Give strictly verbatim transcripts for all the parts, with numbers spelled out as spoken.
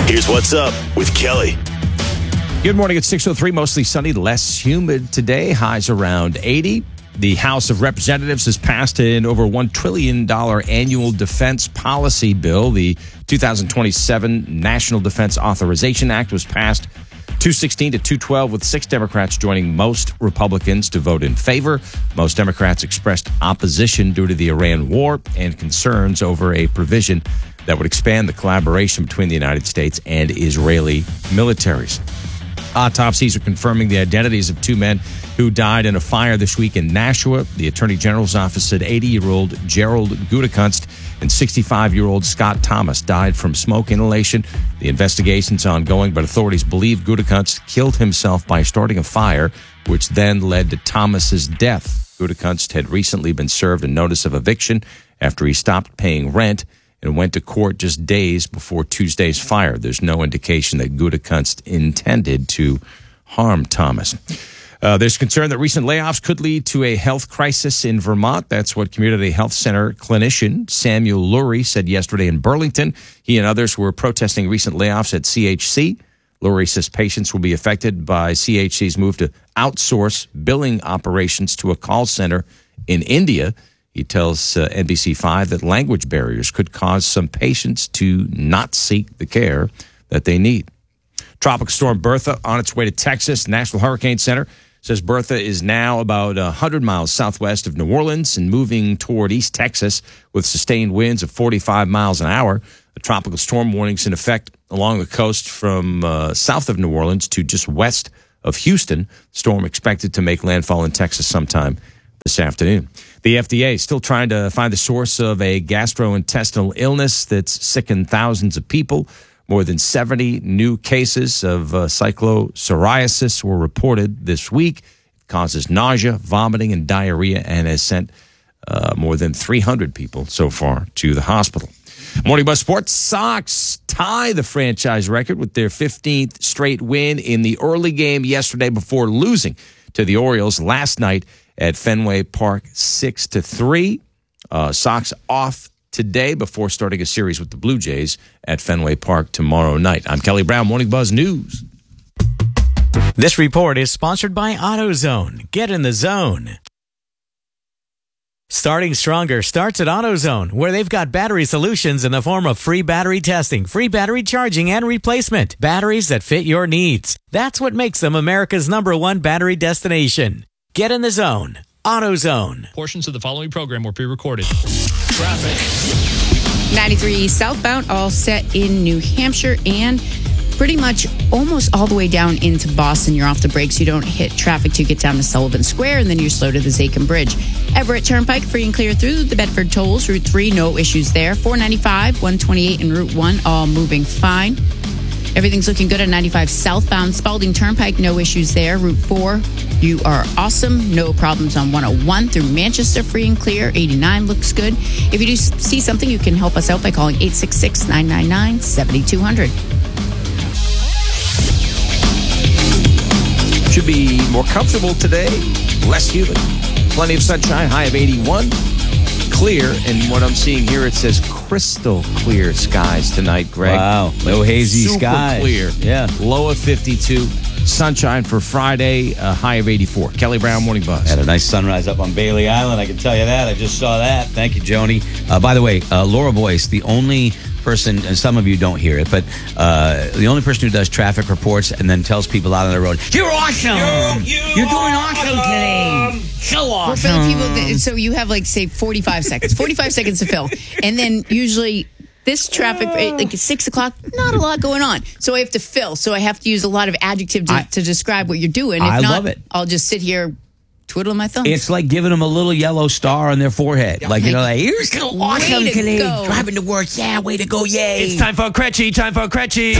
Here's what's up with Kelly. Good morning. It's six oh three. Mostly sunny, less humid today. Highs around eighty. The House of Representatives has passed an over one trillion dollars annual defense policy bill. The two thousand twenty-seven National Defense Authorization Act was passed two sixteen to two twelve, with six Democrats joining most Republicans to vote in favor. Most Democrats expressed opposition due to the Iran war and concerns over a provision that would expand the collaboration between the United States and Israeli militaries. Autopsies are confirming the identities of two men who died in a fire this week in Nashua. The Attorney General's office said eighty-year-old Gerald Gutekunst and sixty-five-year-old Scott Thomas died from smoke inhalation. The investigation's ongoing, but authorities believe Gutekunst killed himself by starting a fire, which then led to Thomas's death. Gutekunst had recently been served a notice of eviction after he stopped paying rent and went to court just days before Tuesday's fire. There's no indication that Gutekunst intended to harm Thomas. Uh, there's concern that recent layoffs could lead to a health crisis in Vermont. That's what Community Health Center clinician Samuel Lurie said yesterday in Burlington. He and others were protesting recent layoffs at C H C. Lurie says patients will be affected by C H C's move to outsource billing operations to a call center in India. He tells uh, N B C five that language barriers could cause some patients to not seek the care that they need. Tropical storm Bertha on its way to Texas. National Hurricane Center says Bertha is now about one hundred miles southwest of New Orleans and moving toward East Texas with sustained winds of forty-five miles an hour. The tropical storm warning's in effect along the coast from uh, south of New Orleans to just west of Houston. Storm expected to make landfall in Texas sometime this afternoon. The F D A is still trying to find the source of a gastrointestinal illness that's sickened thousands of people. More than seventy new cases of uh, cyclopsoriasis were reported this week. It causes nausea, vomiting, and diarrhea, and has sent uh, more than three hundred people so far to the hospital. Morning Buzz Sports. Sox tie the franchise record with their fifteenth straight win in the early game yesterday before losing to the Orioles last night at Fenway Park six to three. Uh, Sox off today before starting a series with the Blue Jays at Fenway Park tomorrow night. I'm Kelly Brown, Morning Buzz News. This report is sponsored by AutoZone. Get in the zone. Starting stronger starts at AutoZone, where they've got battery solutions in the form of free battery testing, free battery charging, and replacement. Batteries that fit your needs. That's what makes them America's number one battery destination. Get in the zone. AutoZone. Portions of the following program were pre-recorded. Traffic. ninety-three southbound, all set in New Hampshire and pretty much almost all the way down into Boston. You're off the brakes. You don't hit traffic till you get down to Sullivan Square, and then you're slow to the Zachem Bridge. Everett Turnpike, free and clear through the Bedford tolls. Route three, no issues there. four ninety-five, one twenty-eight, and Route one, all moving fine. Everything's looking good at ninety-five southbound. Spalding Turnpike, no issues there. Route four, you are awesome. No problems on one oh one through Manchester, free and clear. eighty-nine looks good. If you do see something, you can help us out by calling eight six six, nine nine nine, seven two zero zero. Should be more comfortable today, less humid. Plenty of sunshine, high of eighty-one. Clear, and what I'm seeing here, it says crystal clear skies tonight, Greg. Wow, no hazy Super skies. Clear. Yeah. Low of fifty-two. Sunshine for Friday, a high of eighty-four. Kelly Brown, Morning Buzz. Had a nice sunrise up on Bailey Island, I can tell you that. I just saw that. Thank you, Joni. Uh, by the way, uh, Laura Boyce, the only person, and some of you don't hear it, but uh, the only person who does traffic reports and then tells people out on the road, you're awesome! You're, you You're doing awesome today! So awesome! Well, for the people, that, so you have like, say, forty-five seconds. forty-five seconds to fill. And then usually this traffic, like at six o'clock, not a lot going on. So I have to fill. So I have to use a lot of adjective to, I, to describe what you're doing. If I not, love it. I'll just sit here twiddling my thumbs. It's like giving them a little yellow star on their forehead. Like, you know, like, you're so awesome to today. go. Driving to work. Yeah, way to go, yay. It's time for Cretchy, time for Cretchy.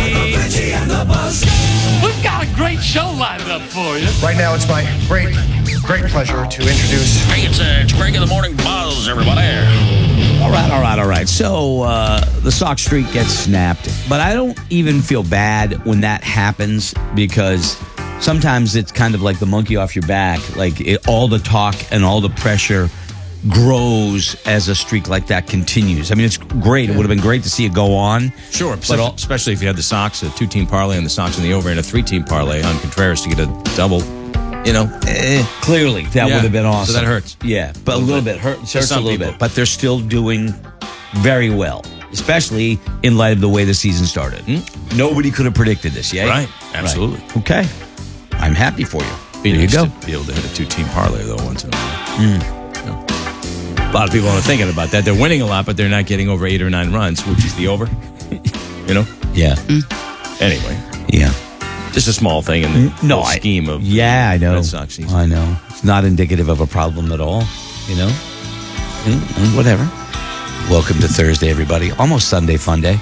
We've got a great show lined up for you. Right now, it's my great, great pleasure to introduce... Hey, it's, uh, it's Greg in the Morning Buzz, everybody. All right, all right, all right. So uh, the Sox streak gets snapped, but I don't even feel bad when that happens because sometimes it's kind of like the monkey off your back. Like it, all the talk and all the pressure grows as a streak like that continues. I mean, it's great. It would have been great to see it go on. Sure, but but all, especially if you had the Sox, a two-team parlay and the Sox in the over, and a three-team parlay on Contreras to get a double. You know, eh. clearly that Yeah. would have been awesome. So that hurts. Yeah, but a little bit, hurt, hurts a some little people. bit. But they're still doing very well, especially in light of the way the season started. Nobody could have predicted this, yeah? Right, absolutely. Right. Okay, I'm happy for you. Be there you nice go. to be able to hit a two-team parlay, though, once in a while. You know. A lot of people aren't thinking about that. They're winning a lot, but they're not getting over eight or nine runs, which is the over. You know? Yeah, Anyway, yeah. just a small thing in the No, whole I- scheme of Yeah, I know. Red Sox season. I know. It's not indicative of a problem at all. You know, Mm, mm, whatever. Welcome to Thursday, everybody. Almost Sunday fun day.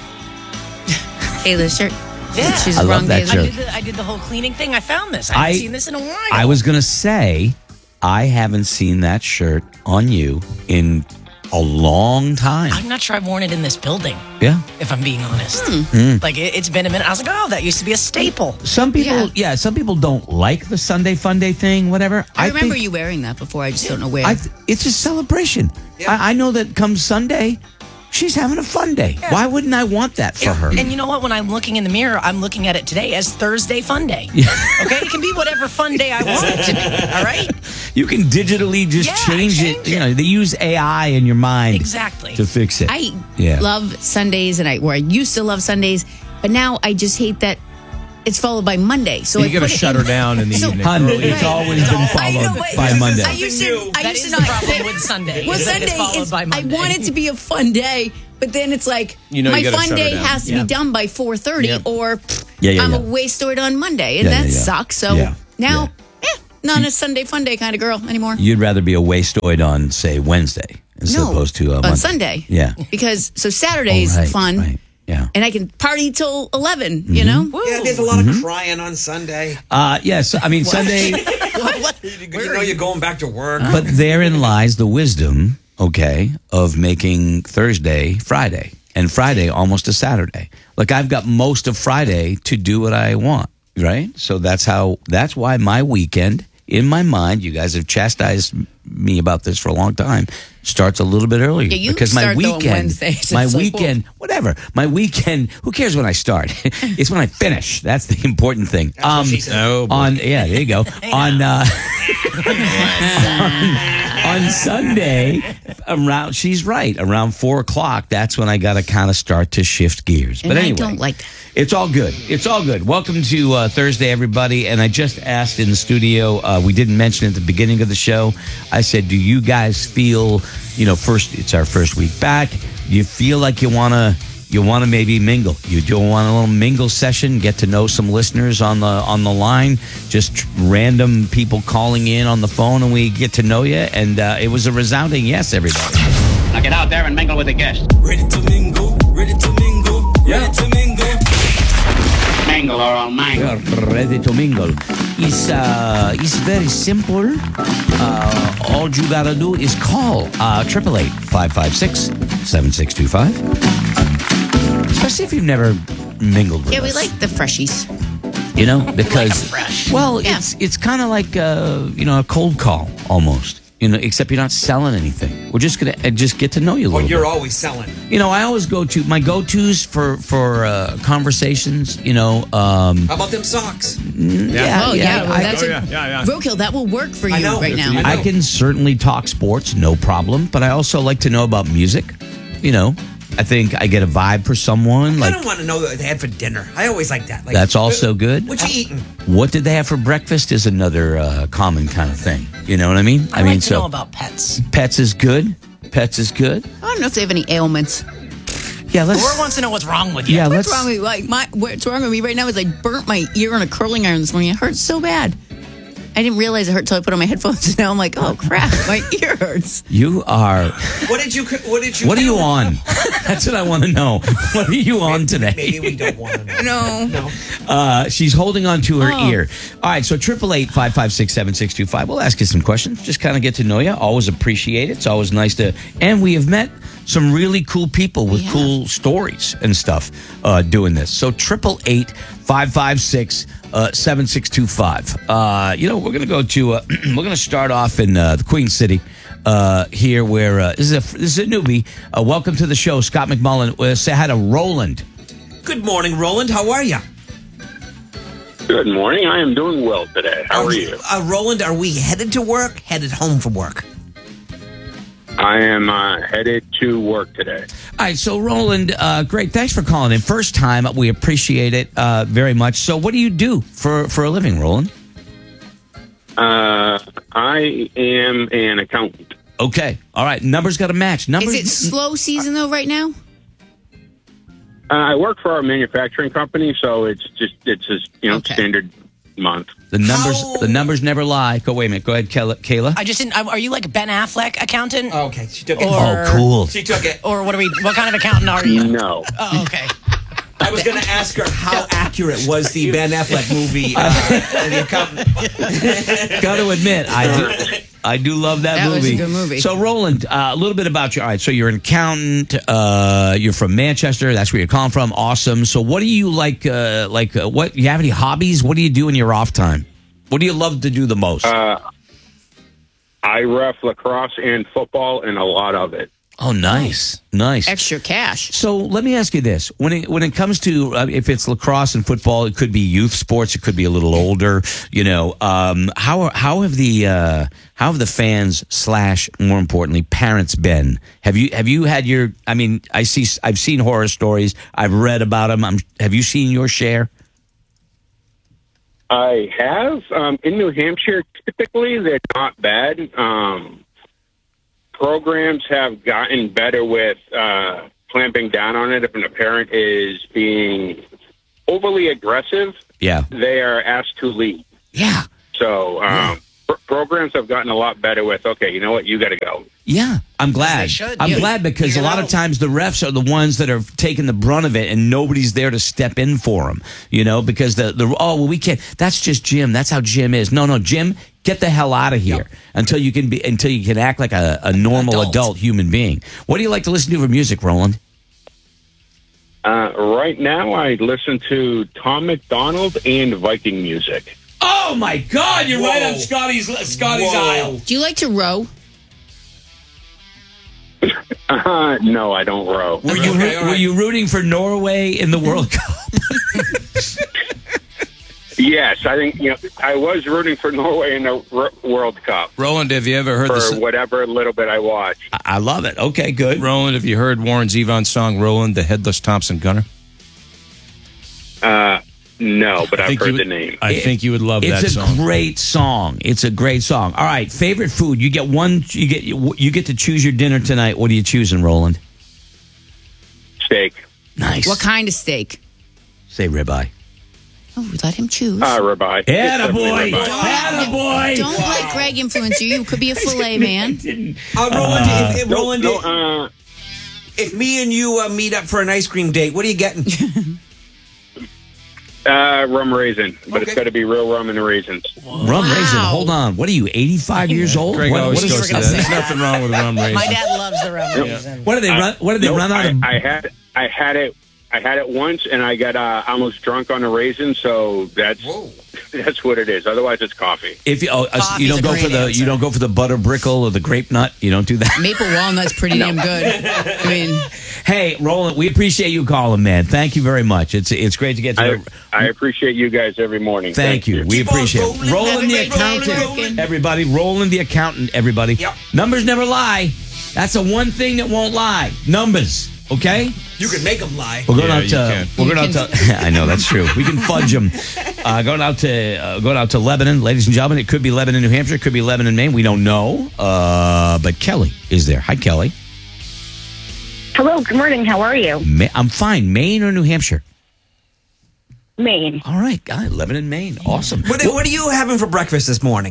Hey, this shirt. Yeah. She's I the love wrong that day. I shirt. did, the, I did the whole cleaning thing. I found this. I haven't I- seen this in a while. I was gonna say, I haven't seen that shirt on you in a long time. I'm not sure I've worn it in this building, Yeah. if I'm being honest. Hmm. Like, it, it's been a minute. I was like, oh, that used to be a staple. Some people, yeah. Yeah. some people don't like the Sunday Fun Day thing. Whatever. I remember think, you wearing that before. I just don't know where. I th- it's a celebration. I, I know that comes Sunday, she's having a fun day. Yeah. Why wouldn't I want that for her? And you know what? When I'm looking in the mirror, I'm looking at it today as Thursday Fun Day. Okay? It can be whatever fun day I want it to be. All right? You can digitally just Yeah, change, change it. it. You know, they use A I in your mind Exactly. to fix it. I Yeah. love Sundays, and I or I used to love Sundays, but now I just hate that it's followed by Monday. So You I gotta put it shut in- her down in the So- evening. Hun, early. it's Right. always been I followed know, but by Monday. I used to. I That used is to the not. problem with Sunday, Well, is that Sunday it's followed is. by I Monday. want it to be a fun day, but then it's like You know my you gotta fun shut her day down. has to Yeah. be done by four thirty, Yep. or pff, Yeah, yeah, I'm yeah. away stored on Monday, and Yeah, that yeah, yeah. sucks. So Yeah. now, eh, not a Sunday fun day kind of girl anymore. You'd rather be a wastoid on, say, Wednesday as no, opposed to uh, on Monday. Sunday. Yeah. because so Saturday's Oh, right, fun. right. Yeah. And I can party till eleven, Mm-hmm. you know? Yeah, there's a lot of crying on Sunday. Uh, yes, I mean, Sunday, You know, you're going back to work. but therein lies the wisdom, okay, of making Thursday Friday and Friday almost a Saturday. Like, I've got most of Friday to do what I want, right? So that's how, that's why my weekend, in my mind, you guys have chastised me about this for a long time, starts a little bit earlier. Yeah, you because my start though on weekend, Wednesdays. my It's like, weekend, whatever, my weekend, who cares when I start? It's when I finish. That's the important thing. Um, what she said. Oh, boy. on, yeah, there you go. on, uh, on, on Sunday, around, she's right, around four o'clock, that's when I got to kind of start to shift gears. And But I anyway, don't like that. it's all good. It's all good. Welcome to uh, Thursday, everybody. And I just asked in the studio, uh, we didn't mention it at the beginning of the show. I said, do you guys feel, you know, first, it's our first week back. You feel like you want to, you want to maybe mingle. You do want a little mingle session, get to know some listeners on the on the line, just random people calling in on the phone, and we get to know you. And uh, it was a resounding yes, everybody. Now get out there and mingle with the guests. Ready to mingle, ready to mingle, ready to mingle. Mingle or I'll mangle. You're ready to mingle. It's, uh, it's very simple. Uh, all you gotta do is call uh, eight eight eight, five five six, seven six two five. Especially if you've never mingled with Yeah, we us. like the freshies. You know, because, fresh. well, Yeah. it's it's kind of like, uh, you know, a cold call almost. You know, except you're not selling anything. We're just gonna uh, just get to know you a Well, little you're bit. always selling. You know, I always go to my go-tos for for uh, conversations. You know, um, How about them socks? yeah, Oh yeah, well, I- that's Oh, a, yeah, yeah, yeah. Roadkill. That will work for you I know. right Good for now. you. I can certainly talk sports, no problem. But I also like to know about music. You know, I think I get a vibe for someone. I Like don't want to know what they had for dinner. I always like that. Like, that's also good. What you eating? What did they have for breakfast is another uh, common kind of thing. You know what I mean? I, I mean, like to so know about pets. pets is good. Pets is good. I don't know if they have any ailments. Yeah, let's. Laura wants to know what's wrong with you. Yeah, What's let's. wrong with me? Like my what's wrong with me right now is I burnt my ear on a curling iron this morning. It hurts so bad. I didn't realize it hurt until I put on my headphones. And now I'm like, oh crap, my ear hurts. You are. What did you? What did you? What are do? you on? That's what I want to know. What are you on today? Maybe we don't want to know. No. No. Uh, she's holding on to her Oh. ear. All right, so triple eight five five six seven six two five. We'll ask you some questions. Just kind of get to know you. Always appreciate it. It's always nice to. And we have met some really cool people with Yeah. cool stories and stuff uh, doing this. So triple eight five five six seven six two five. Uh, you know, we're gonna go to. Uh, we're gonna start off in uh, the Queen City. uh, here where uh, this is a this is a newbie. Uh, welcome to the show, Scott McMullen. Uh, say hi to Roland. Good morning, Roland. How are you? Good morning. I am doing well today. How are you? Uh, Roland, are we headed to work? Headed home from work? I am uh, headed to work today. All right, so Roland, uh, great. Thanks for calling in. First time, we appreciate it uh, very much. So, what do you do for for a living, Roland? Uh, I am an accountant. Okay. All right. Numbers got to match. Numbers. Is it slow season though right now? Uh, I work for our manufacturing company, so it's just it's just you know Okay. standard month. The numbers. How- The numbers never lie. Go wait a minute. Go ahead, Kayla. Kayla? I just didn't. Are you like Ben Affleck accountant? Oh, okay, she took it. Or- Oh, cool. She took it. Or what are we? What kind of accountant are you? No. Oh, okay. I was going to ask her how accurate was the Ben Affleck movie, uh, The Accountant. Got to admit, I do. I do love that, That was movie. a good movie. So, Roland, uh, a little bit about you. All right, so you're an accountant. Uh, you're from Manchester. That's where you're calling from. Awesome. So, what do you like? Uh, like, uh, what? You have any hobbies? What do you do in your off time? What do you love to do the most? Uh, I ref lacrosse and football, and a lot of it. oh, nice, nice. Extra cash. So let me ask you this: when it when it comes to uh, if it's lacrosse and football, it could be youth sports, it could be a little older. You know, um, how how have the uh, how have the fans slash more importantly parents been? Have you have you had your? I mean, I see I've seen horror stories. I've read about them. I'm, have you seen your share? I have um, in New Hampshire. Typically, they're not bad. Um, programs have gotten better with uh, clamping down on it. If a parent is being overly aggressive, Yeah, they are asked to leave. yeah, So um, pr- programs have gotten a lot better with, okay, you know what, you got to go. yeah. I'm glad. they should. I'm Yeah. glad because a Figure it lot of out. times the refs are the ones that are taking the brunt of it, and nobody's there to step in for them. You know, because the the oh well, we can't. That's just Jim. That's how Jim is. No, no, Jim, get the hell out of here until you can be until you can act like a, a normal Adult. adult human being. What do you like to listen to for music, Roland? Uh, right now, I listen to Tom McDonald and Viking music. Oh my God, you're right on Scotty's Scotty's Whoa. Do you like to row? Uh, no, I don't row. Were you Okay, all were right. you rooting for Norway in the World Cup? Yes, I think you know I was rooting for Norway in the R- World Cup Roland, have you ever heard for this? whatever little bit I watched. I I love it. Okay, good. Roland, have you heard Warren Zevon's song "Roland, the Headless Thompson Gunner"? Uh, no, but I I've think heard you the would- name. I think you would love It's that a song. great song. It's a great song. All right, favorite food. You get one. You get you get to choose your dinner tonight. What are you choosing, Roland? Steak. Nice. What kind of steak? Say ribeye. Oh, let him choose. Uh, ribeye. It's definitely Attaboy. ribeye. Attaboy. Don't let Greg influence you. You could be a filet man. Uh, Roland, if, if, No, Roland, no, uh, if me and you uh, meet up for an ice cream date, what are you getting? uh, rum raisin, but it's Okay. got to be real rum and raisins. Rum raisin. Hold on. What are you? eighty-five years old? Greg What, always what, goes is, to that. There's nothing wrong with rum raisin. My dad loves the rum raisin. what do they run? What do they Nope, run out I, of? I had I had it I had it once and I got uh, almost drunk on a raisin, so that's Whoa. that's what it is. Otherwise, it's coffee. If you, oh, uh, Coffee's you don't a go great for the answer. you don't go for the butter brickle or the grape nut. You don't do that. Maple walnut's pretty damn good. I mean, Hey, Roland, we appreciate you calling, man. Thank you very much. It's it's great to get to. I, know- I appreciate you guys every morning. Thank you. We Keep on appreciate rolling. it. Roland the Everybody rolling, accountant. rolling. Everybody, Roland the accountant, everybody. Yep. Numbers never lie. That's the one thing that won't lie. Numbers. Okay? You can make them lie. We're going Yeah, out you to can. we're You going out to I know that's true. We can fudge them. Uh, going out to uh, going out to Lebanon, ladies and gentlemen. It could be Lebanon, New Hampshire. It could be Lebanon, Maine. We don't know. Uh, but Kelly is there. Hi, Kelly. Hello, good morning. How are you? Ma- I'm fine. Maine or New Hampshire? Maine. All right, guy. Lebanon, Maine. Awesome. What, what are you having for breakfast this morning?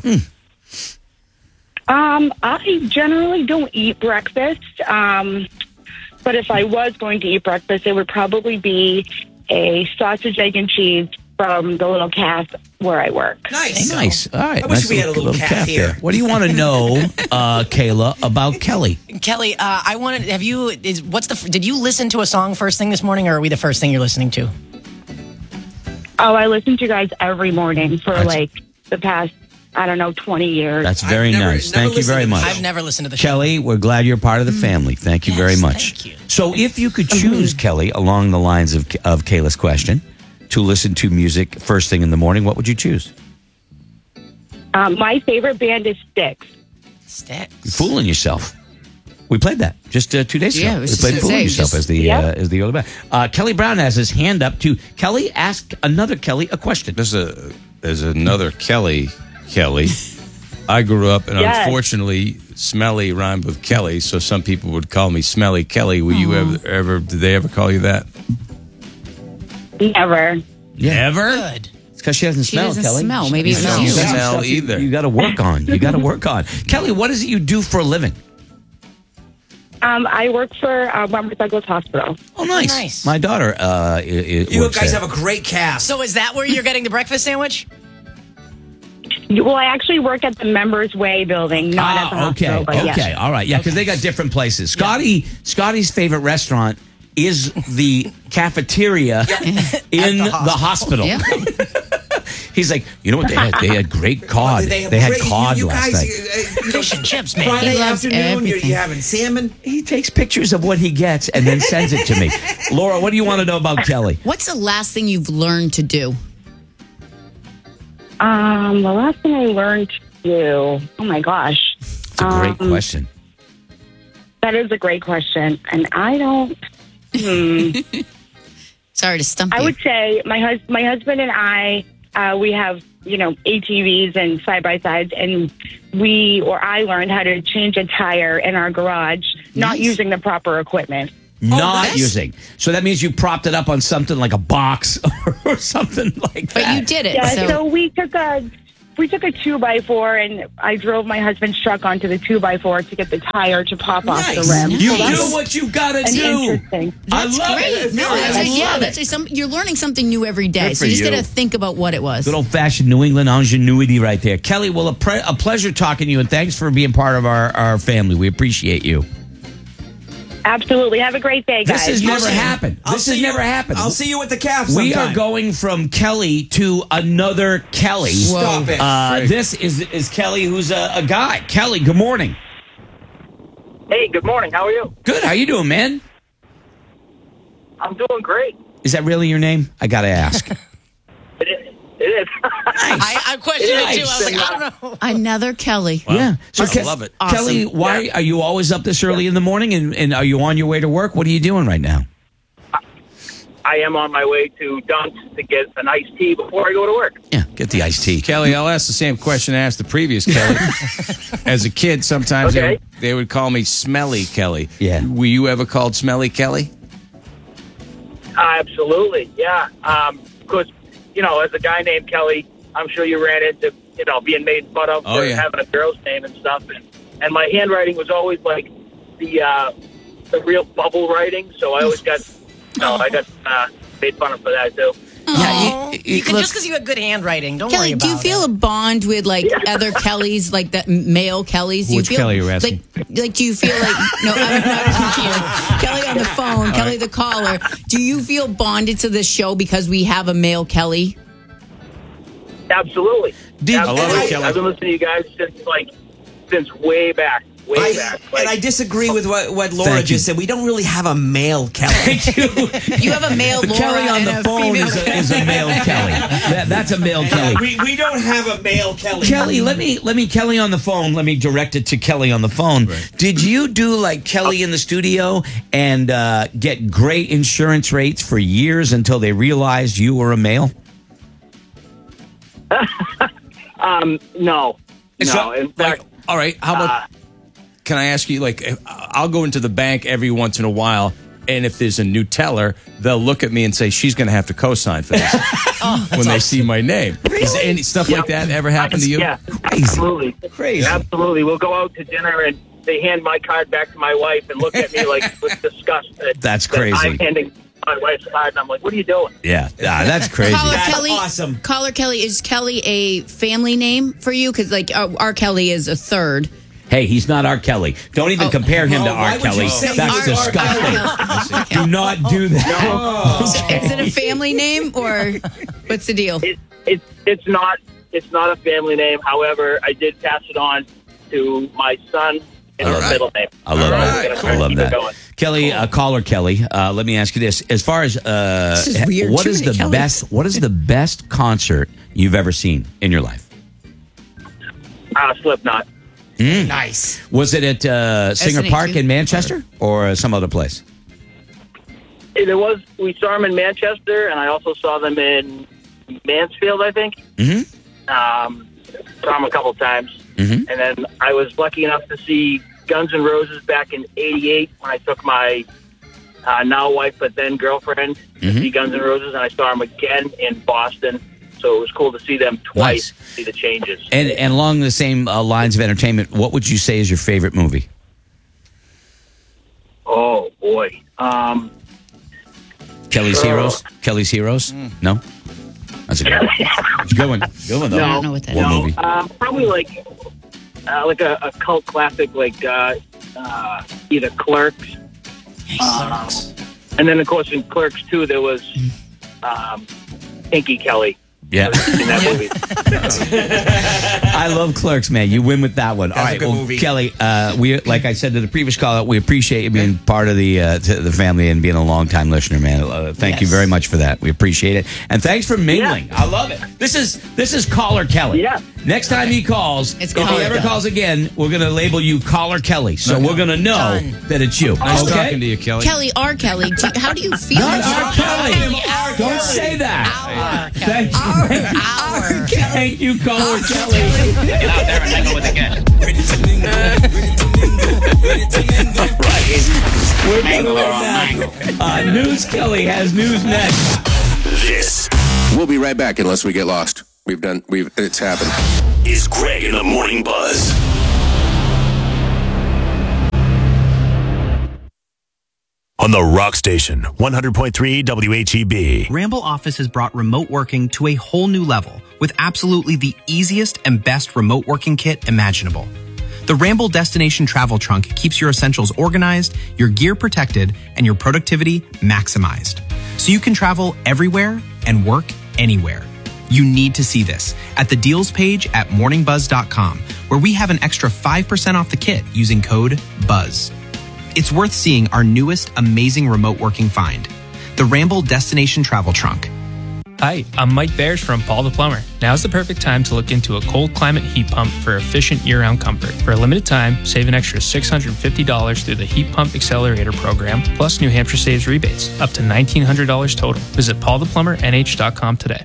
Um, I generally don't eat breakfast. Um, but if I was going to eat breakfast, it would probably be a sausage, egg, and cheese from the little calf where I work. Nice. Nice. All right. I wish nice we had a little calf here. there. What do you want to know, uh, Kayla, about Kelly? Kelly, uh, I wanted. Have you? Is what's the? Did you listen to a song first thing this morning, or are we the first thing you're listening to? Oh, I listen to you guys every morning for That's- like the past I don't know, twenty years. That's very I've never- nice. never Thank you very listened to much. I've never listened to the show. Kelly, we're glad you're part of the family. Thank you Yes, very much. thank you. So, if you could choose, Kelly, along the lines of of Kayla's question, to listen to music first thing in the morning, what would you choose? Um, my favorite band is Styx. Sticks. You're fooling yourself. We played that just uh, two days ago. Yeah, I was we just played gonna "Fooling say, Yourself" just- as the Yep. uh, as the early band. Uh, Kelly Brown has his hand up to Kelly. Ask another Kelly a question. There's a there's another Kelly. Kelly. I grew up, and Yes. unfortunately, Smelly rhymed with Kelly, so some people would call me Smelly Kelly. Were you ever, ever? Did they ever call you that? Never. Ever? Good. It's because she doesn't She smell. doesn't Kelly. smell. Maybe She it was doesn't you. smell Stuff you- either. You got to work on. You got to work on. Kelly, what is it you do for a living? Um, I work for uh, Robert Douglas Hospital. Oh, nice. Nice. My daughter. Uh, i- i- You works guys there. have a great cast. So is that where you're getting the breakfast sandwich? Well, I actually work at the Members Way building, not at the Ah, okay, hospital. But okay, yes. all right, yeah, because they got different places. Scotty, Scotty's favorite restaurant is the cafeteria in the hosptal. Yeah. He's like, you know what? They had, they had great cod. They They, have had great- cod you, you last guys, night. uh, uh, Fish and chips, man. Friday He loves afternoon, you're, everything. you're having salmon. He takes pictures of what he gets and then sends it to me. Laura, what do you want to know about Kelly? What's the last thing you've learned to do? Um, the last thing I learned to do, oh my gosh. It's a great Um, question. That is a great question. And I don't, hmm. Sorry to stump I you. would say my, hus- my husband and I, uh, we have, you know, A T Vs and side-by-sides, and we, or I learned how to change a tire in our garage, not Nice. using the proper equipment. Not that's- using. So that means you propped it up on something like a box or something like but that. you did it. Yeah, so, so we took a we took a two by four, and I drove my husband's truck onto the two by four to get the tire to pop off the Nice. rim. You So that's do what you got to an do. interesting. that's I love great. it. No, I that's love a, yeah, it. that's a, some. You're learning something new every day. Good So for you just you. got to think about what it was. Good old fashioned New England ingenuity right there. Kelly, well, a, pre- a pleasure talking to you, and thanks for being part of our, our family. We appreciate you. Absolutely. Have a great day, guys. This has never happened. I'll This see has you- never happened. I'll see you at the calf We sometime. are going from Kelly to another Kelly. Stop it. Uh, this is is Kelly, who's a, a guy. Kelly, good morning. Hey, good morning. How are you? Good. How you doing, man? I'm doing great. Is that really your name? I got to ask. It is. It is. I, I questioned it too. I was like, I don't know. Another Kelly. Yeah. I Ke- love it. Kelly, Awesome. why are you always up this early in the morning, and, and are you on your way to work? What are you doing right now? I am on my way to Dunks to get an iced tea before I go to work. Yeah, get the iced tea. Kelly, I'll ask the same question I asked the previous Kelly. As a kid, sometimes they, Okay. would, they would call me Smelly Kelly. Yeah. Were you ever called Smelly Kelly? Uh, absolutely. Yeah. Um, because, you know, as a guy named Kelly, I'm sure you ran into, you know, being made fun of Oh, for yeah. having a girl's name and stuff. And, and my handwriting was always like the, uh, the real bubble writing. So I always got, you know, I got uh, made fun of for that, too. Yeah, you, you- you can look- just because you have good handwriting. Don't worry Kelly, about do you feel it. a bond with like other Kellys, like the male Kellys? Do you Which feel, Kelly are you asking? Like, like, do you feel like no? I'm not Kelly. Kelly on the phone, Kelly the caller. Do you feel bonded to this show because we have a male Kelly? Absolutely. Did- I Absolutely. love it, Kelly. I've been listening to you guys since, like, since way back. Way I, back. and Like, I disagree with what, what Laura Thank you. just said. We don't really have a male Kelly. You have a male The Laura Kelly on and the a phone female is a, Kelly. is a male Kelly. That, that's a male Kelly. we, we don't have a male Kelly. Kelly, let me let me Kelly on the phone. Let me direct it to Kelly on the phone. Did you do like Kelly in the studio and uh, get great insurance rates for years until they realized you were a male? um, no. No. So, In like, fact, all right, how about, uh, can I ask you, like, if- I'll go into the bank every once in a while, and if there's a new teller, they'll look at me and say, she's going to have to co-sign for this when they see my name. Is any stuff like that ever happen to you? yeah, absolutely. Crazy. Absolutely. We'll go out to dinner and they hand my card back to my wife and look at me like with disgust. That, That's that crazy. I'm handing my wife's card, and I'm like, what are you doing? Yeah, ah, that's crazy. Caller That's Kelly, awesome. Caller Kelly, is Kelly a family name for you? Because like our, our Kelly is a third. Hey, he's not R. Kelly. Don't even Oh. compare him to Oh, why R. would you Kelly. say That's he's R. disgusting. Do not do that. So is it a family name or what's the deal? It, it, it's not it's not a family name. However, I did pass it on to my son in the middle name. I love Right, that. cool. I love Keep it that. going. Kelly, uh, caller Kelly, uh, let me ask you this. As far as uh, This is weird. what Too is many the Kellys. best what is the best concert you've ever seen in your life? Uh, Slipknot. Mm. Nice. Was it at uh, Singer S N H U? Park in Manchester or some other place? There was we saw them in Manchester, and I also saw them in Mansfield, I think. Mm-hmm. Um, saw them a couple times, Mhm. and then I was lucky enough to see Guns N' Roses back in eighty-eight when I took my uh, now wife but then girlfriend to Mhm. see Guns N' Roses, and I saw them again in Boston. So it was cool to see them twice, Nice. see the changes. And and along the same uh, lines of entertainment, what would you say is your favorite movie? Oh boy, um, Kelly's Sure. Heroes? Kelly's Heroes? No? That's a good one. It's a good one. Good one, though. no, I don't know what that What no, movie? Uh, probably like uh, like a, a cult classic, like uh, uh, either Clerks. Um, and then, of course, in Clerks two, there was um, Pinky Kelly. Yeah. In that movie. I love Clerks, man. You win with that one. That's All a right, good well, movie. Kelly, uh, we like I said to the previous caller, we appreciate you being part of the uh, to the family and being a long-time listener, man. Uh, thank you Yes. very much for that. We appreciate it, and thanks for mingling. I love it. This is this is Caller Kelly. Yeah. Next time he calls, It's if he Caller ever Kelly. calls again, we're gonna label you Caller Kelly, so we're gonna know Done. that it's you. Nice okay? talking to you, Kelly. Kelly, R. Kelly, do, how do you feel? Not about- R. Kelly. Don't say that. Our Thank you. Our Thank you, Caller Kelly. Get out there and mingle with the guests. Ready to mingle, ready to mingle, ready to mingle. We're gonna Mingle win or that. mingle. Uh, News Kelly has news next. This We'll be right back unless we get lost. We've done. We've. It's happened. is Greg in the Morning Buzz. On the Rock Station, one hundred point three W H E B. Ramble Office has brought remote working to a whole new level with absolutely the easiest and best remote working kit imaginable. The Ramble Destination Travel Trunk keeps your essentials organized, your gear protected, and your productivity maximized. So you can travel everywhere and work anywhere. You need to see this at the deals page at morning buzz dot com, where we have an extra five percent off the kit using code BUZZ. It's worth seeing our newest amazing remote working find, the Ramble Destination Travel Trunk. Hi, I'm Mike Bears from Paul the Plumber. Now's the perfect time to look into a cold climate heat pump for efficient year-round comfort. For a limited time, save an extra six hundred fifty dollars through the Heat Pump Accelerator program, plus New Hampshire Saves rebates, up to nineteen hundred dollars total. Visit paul the plumber n h dot com today.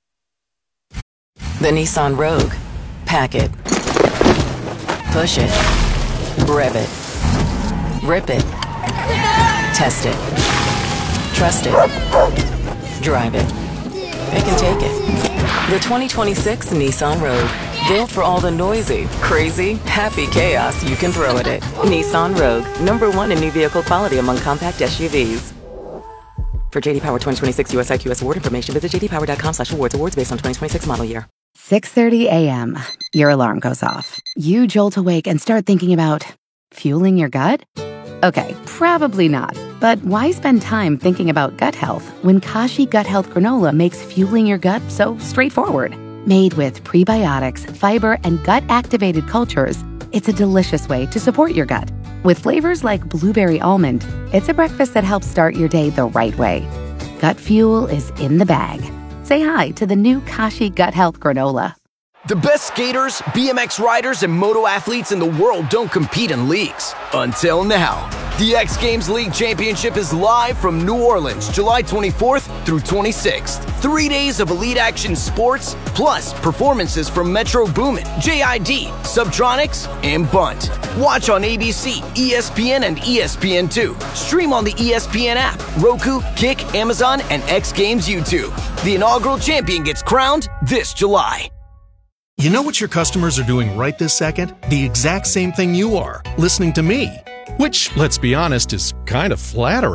The Nissan Rogue. Pack it. Push it. Rev it. Rip it. Test it. Trust it. Drive it. Pick and take it. The twenty twenty-six Nissan Rogue. Built for all the noisy, crazy, happy chaos you can throw at it. Nissan Rogue. Number one in new vehicle quality among compact S U Vs. For J D Power twenty twenty-six U S I Q S award information, visit j d power dot com slash awards. Awards based on twenty twenty-six model year. six thirty a.m. Your alarm goes off. You jolt awake and start thinking about fueling your gut? Okay, probably not. But why spend time thinking about gut health when Kashi Gut Health Granola makes fueling your gut so straightforward? Made with prebiotics, fiber, and gut-activated cultures, it's a delicious way to support your gut. With flavors like blueberry almond, it's a breakfast that helps start your day the right way. Gut fuel is in the bag. Say hi to the new Kashi Gut Health Granola. The best skaters, B M X riders, and moto athletes in the world don't compete in leagues. Until now. The X Games League Championship is live from New Orleans, July twenty-fourth through twenty-sixth. Three days of elite action sports, plus performances from Metro Boomin, J I D, Subtronics, and Bunt. Watch on A B C, E S P N, and E S P N two. Stream on the E S P N app, Roku, Kick, Amazon, and X Games YouTube. The inaugural champion gets crowned this July. You know what your customers are doing right this second? The exact same thing you are, listening to me. Which, let's be honest, is kind of flattering.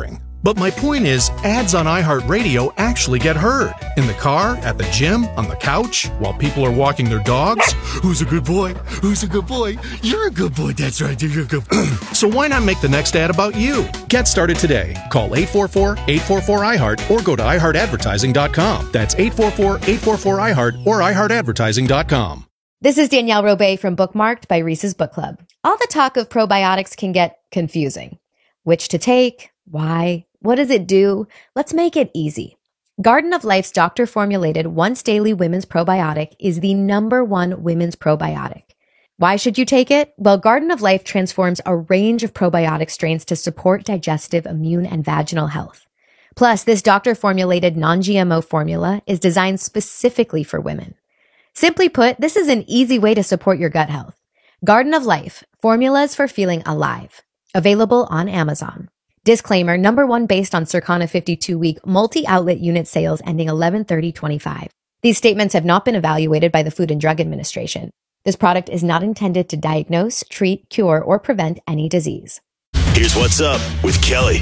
But my point is, ads on iHeartRadio actually get heard. In the car, at the gym, on the couch, while people are walking their dogs. Who's a good boy? Who's a good boy? You're a good boy. That's right. You're a good boy. So why not make the next ad about you? Get started today. Call eight four four, eight four four, I heart or go to i heart advertising dot com. That's eight four four, eight four four, I heart or i heart advertising dot com. This is Danielle Robay from Bookmarked by Reese's Book Club. All the talk of probiotics can get confusing. Which to take? Why? What does it do? Let's make it easy. Garden of Life's doctor-formulated once-daily women's probiotic is the number one women's probiotic. Why should you take it? Well, Garden of Life transforms a range of probiotic strains to support digestive, immune, and vaginal health. Plus, this doctor-formulated non-G M O formula is designed specifically for women. Simply put, this is an easy way to support your gut health. Garden of Life, formulas for feeling alive. Available on Amazon. Disclaimer, number one based on Circana fifty-two week multi-outlet unit sales ending eleven thirty twenty-five. These statements have not been evaluated by the Food and Drug Administration. This product is not intended to diagnose, treat, cure, or prevent any disease. Here's what's up with Kelly.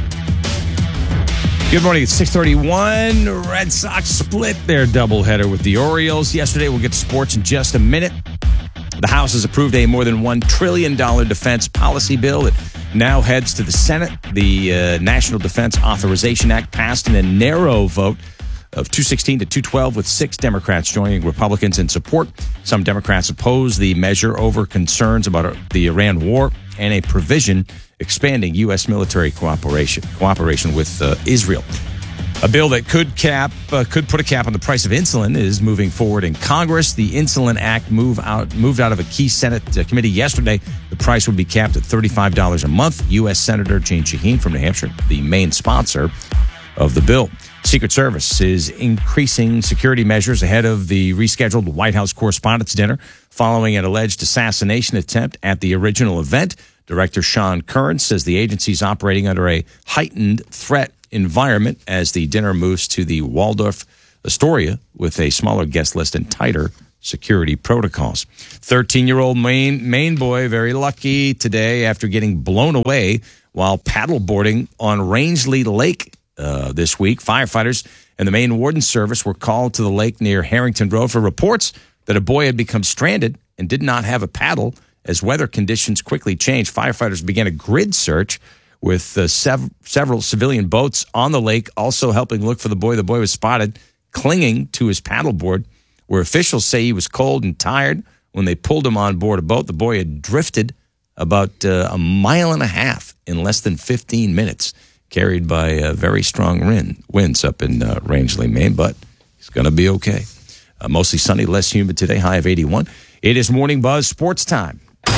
Good morning. It's six thirty-one. Red Sox split their doubleheader with the Orioles yesterday. We'll get to sports in just a minute. The House has approved a more than one trillion dollars defense policy bill that now heads to the Senate. The uh, National Defense Authorization Act passed in a narrow vote of two sixteen to two twelve, with six Democrats joining Republicans in support. Some Democrats oppose the measure over concerns about the Iran war and a provision expanding U S military cooperation cooperation with uh, Israel. A bill that could cap uh, could put a cap on the price of insulin is moving forward in Congress. The Insulin Act move out moved out of a key Senate uh, committee yesterday. The price would be capped at thirty-five dollars a month. U S Senator Jane Shaheen from New Hampshire, the main sponsor of the bill. Secret Service is increasing security measures ahead of the rescheduled White House Correspondents' Dinner following an alleged assassination attempt at the original event. Director Sean Curran says the agency is operating under a heightened threat environment as the dinner moves to the Waldorf Astoria with a smaller guest list and tighter security protocols. thirteen-year-old Maine, Maine boy, very lucky today after getting blown away while paddleboarding on Rangeley Lake uh, this week. Firefighters and the Maine Warden Service were called to the lake near Harrington Road for reports that a boy had become stranded and did not have a paddle. As weather conditions quickly changed, firefighters began a grid search with uh, sev- several civilian boats on the lake also helping look for the boy. The boy was spotted clinging to his paddleboard, where officials say he was cold and tired. When they pulled him on board a boat, the boy had drifted about uh, a mile and a half in less than fifteen minutes, carried by uh, very strong wind, winds up in uh, Rangeley, Maine, but he's going to be okay. Uh, mostly sunny, less humid today, high of eighty-one. It is Morning Buzz Sports Time.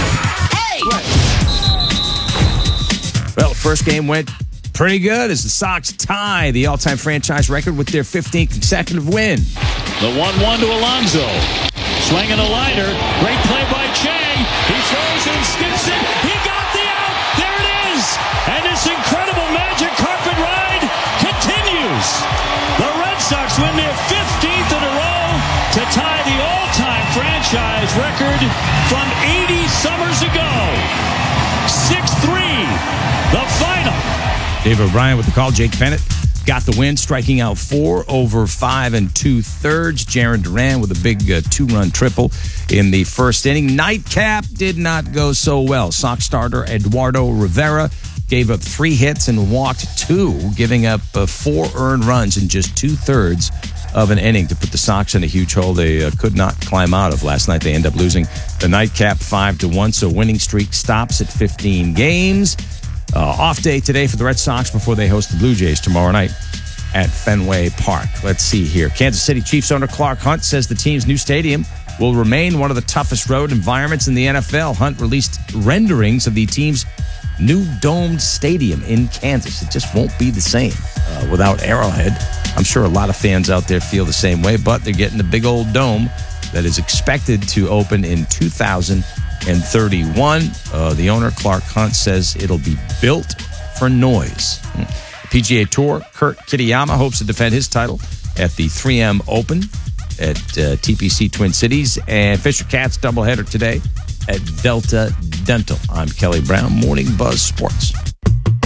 Well, the first game went pretty good as the Sox tie the all-time franchise record with their fifteenth consecutive win. The one one to Alonso. Swinging a liner. Great play by Chang. He throws and skips it. He got the out. There it is. And this incredible magic carpet ride continues. The Red Sox win their fifteenth in a row to tie the all-time franchise record from eighty summers ago. six three. The final. Dave O'Brien with the call. Jake Bennett got the win, striking out four over five and two-thirds. Jaron Duran with a big uh, two-run triple in the first inning. Nightcap did not go so well. Sox starter Eduardo Rivera gave up three hits and walked two, giving up uh, four earned runs in just two-thirds of an inning to put the Sox in a huge hole they uh, could not climb out of last night. They end up losing the nightcap five to one, so winning streak stops at fifteen games. Uh, off day today for the Red Sox before they host the Blue Jays tomorrow night at Fenway Park. Let's see here. Kansas City Chiefs owner Clark Hunt says the team's new stadium will remain one of the toughest road environments in the N F L. Hunt released renderings of the team's new domed stadium in Kansas. It just won't be the same uh, without Arrowhead. I'm sure a lot of fans out there feel the same way, but they're getting a big old dome that is expected to open in two thousand thirty-one. Uh, the owner, Clark Hunt, says it'll be built for noise. The P G A Tour, Kurt Kitayama hopes to defend his title at the three M Open at uh, T P C Twin Cities. And Fisher Cats doubleheader today at Delta Dental. I'm Kelly Brown, Morning Buzz Sports.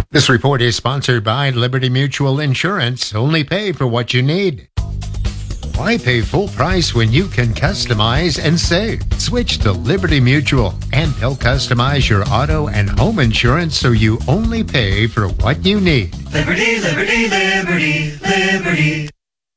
This report is sponsored by Liberty Mutual Insurance. Only pay for what you need. Why pay full price when you can customize and save? Switch to Liberty Mutual, and they'll customize your auto and home insurance so you only pay for what you need. Liberty, liberty, liberty, liberty.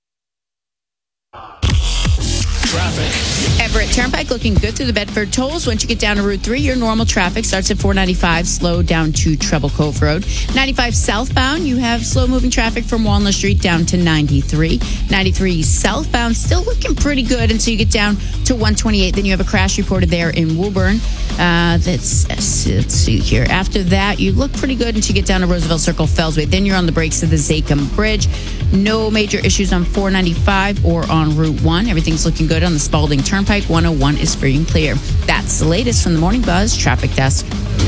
Everett Turnpike looking good through the Bedford tolls. Once you get down to Route three, your normal traffic starts at four ninety-five, slow down to Treble Cove Road. ninety-five southbound, you have slow-moving traffic from Walnut Street down to ninety-three. ninety-three southbound, still looking pretty good until you get down to one twenty-eight. Then you have a crash reported there in Woburn. Uh, that's, let's see here. After that, you look pretty good until you get down to Roosevelt Circle, Fellsway. Then you're on the brakes to the Zachem Bridge. No major issues on four ninety-five or on Route one. Everything's looking good on the Spalding Turnpike. one oh one is free and clear. That's the latest from the Morning Buzz Traffic Desk.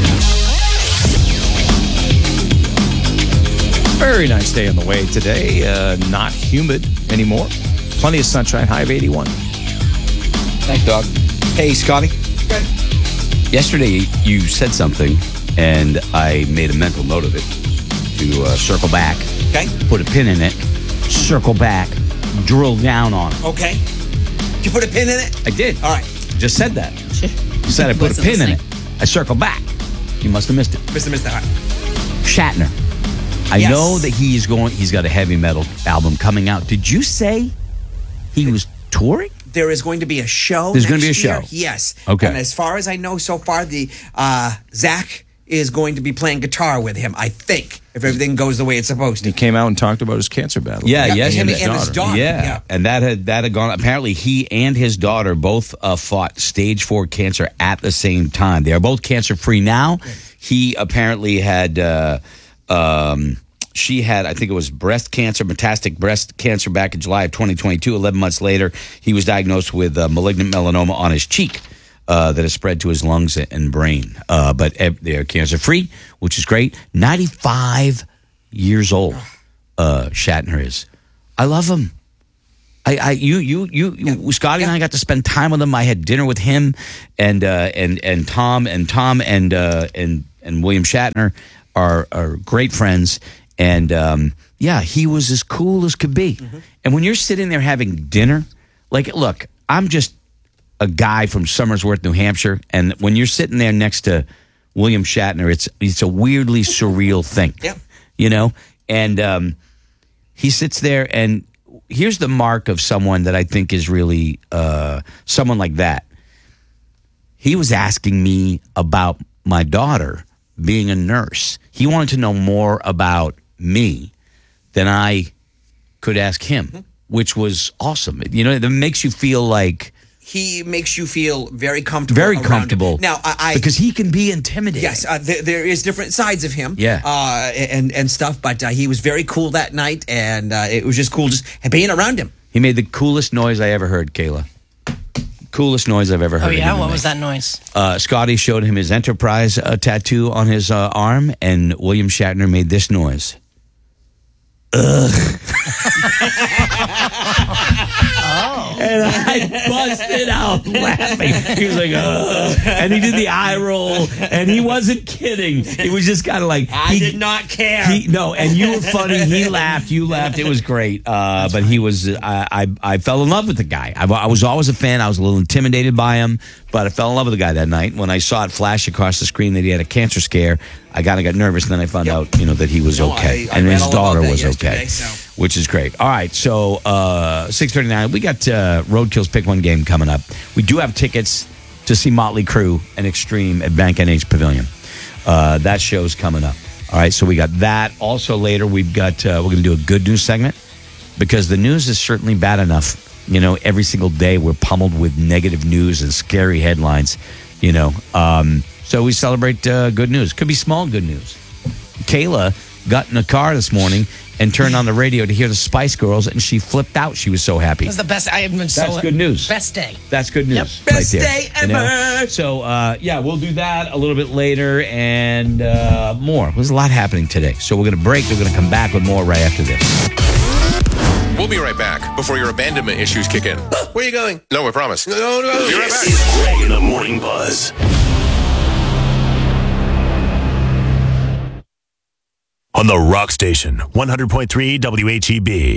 Very nice day on the way today. Uh, not humid anymore. Plenty of sunshine. High of eighty-one. Thanks, dog. Hey, Scotty. Good. Yesterday, you said something, and I made a mental note of it to uh, circle back. Okay. Put a pin in it. Circle back. Drill down on it. Okay. Did you put a pin in it? I did. All right. Just said that. You said I put a pin in it. I circle back. You must have missed it. Must have missed that. Shatner. I Yes. know that he is going. He's got a heavy metal album coming out. Did you say he was touring? There is going to be a show. There's going to be a next year. show. Yes. Okay. And as far as I know so far, the uh, Zach is going to be playing guitar with him, I think, if everything goes the way it's supposed to. He came out and talked about his cancer battle. Yeah, Yeah, yes, him and, and his daughter. Yeah. Yeah. and that had that had gone. Apparently, he and his daughter both uh, fought stage four cancer at the same time. They are both cancer free now. He apparently had. Uh, um, She had, I think it was breast cancer, metastatic breast cancer back in July of twenty twenty-two. eleven months later, he was diagnosed with uh, malignant melanoma on his cheek uh, that has spread to his lungs and brain. Uh, but they're cancer-free, which is great. ninety-five years old, uh, Shatner is. I love him. I, I, you, you, you, you Scotty and I got to spend time with him. I had dinner with him and uh, and and Tom and Tom and uh, and and William Shatner are are great friends. And, um, yeah, he was as cool as could be. Mm-hmm. And when you're sitting there having dinner, like, look, I'm just a guy from Somersworth, New Hampshire. And when you're sitting there next to William Shatner, it's it's a weirdly surreal thing. Yeah. You know? And um, he sits there, and here's the mark of someone that I think is really uh, someone like that. He was asking me about my daughter being a nurse. He wanted to know more about me than I could ask him, mm-hmm. which was awesome. You know, that makes you feel like He makes you feel very comfortable. very around comfortable. him. Now, I, I because he can be intimidating. Yes, uh, there, there is different sides of him. Yeah. uh, and and stuff. But uh, he was very cool that night, and uh, it was just cool just being around him. He made the coolest noise I ever heard, Kayla. Coolest noise I've ever heard. Oh, yeah? him What make. was that noise? Uh, Scotty showed him his Enterprise uh, tattoo on his uh, arm, and William Shatner made this noise. Ugh. Oh. And I busted out laughing. He was like, ugh. And he did the eye roll, and he wasn't kidding. It was just kind of like. I he, did not care. He, no, and you were funny. He laughed. You laughed. It was great. Uh, but he was, I, I I fell in love with the guy. I, I was always a fan. I was a little intimidated by him, but I fell in love with the guy that night. When I saw it flash across the screen that he had a cancer scare, I kind of got nervous, and then I found Yep. out, you know, that he was No, okay. I- I and read his all about daughter that was yesterday, okay. so. Which is great. All right, so uh, six thirty-nine, we got uh, Roadkill's Pick One game coming up. We do have tickets to see Motley Crue and Extreme at Bank N H Pavilion. Uh, that show's coming up. All right, so we got that. Also later, we've got uh, we're going to do a good news segment because the news is certainly bad enough. You know, every single day we're pummeled with negative news and scary headlines. You know, um, so we celebrate uh, good news. Could be small good news. Kayla got in a car this morning and turned on the radio to hear the Spice Girls, and she flipped out. She was so happy. It was the best. I have been so. That's good news. Best day. That's good news. Yep. Right Best there, day you know? ever. So, uh, yeah, we'll do that a little bit later and uh, more. There's a lot happening today. So we're going to break. We're going to come back with more right after this. We'll be right back before your abandonment issues kick in. Where are you going? No, I promise. No, no, no. Be right back. This is Greg in the Morning Buzz. On the Rock Station, one hundred point three W H E B.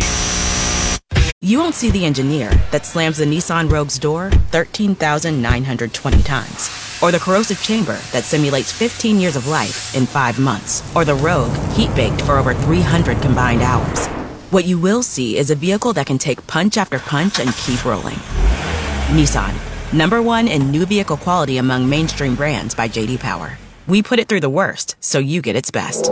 You won't see the engineer that slams the Nissan Rogue's door thirteen thousand nine hundred twenty times. Or the corrosive chamber that simulates fifteen years of life in five months. Or the Rogue heat-baked for over three hundred combined hours. What you will see is a vehicle that can take punch after punch and keep rolling. Nissan, number one in new vehicle quality among mainstream brands by J D Power. We put it through the worst, so you get its best.